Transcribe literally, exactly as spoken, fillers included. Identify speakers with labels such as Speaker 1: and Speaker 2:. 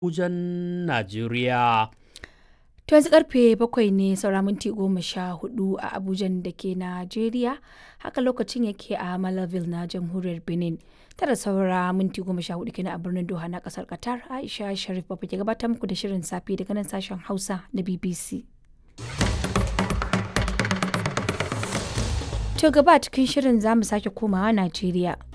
Speaker 1: Abujan, Najeriya.
Speaker 2: To yanzu karfe bakwai ne saura minti goma sha hudu a Abujan da ke Najeriya, haka lokacin yake a Malaville na jamhuriyar Benin. Tara saura minti goma sha hudu kenan a birnin Doha na kasar Qatar. Aisha Sharif Baba ke gabatar muku da shirin safe daga nan sashen Hausa na B B C. To gaba cikin shirin za mu sake komawa Najeriya.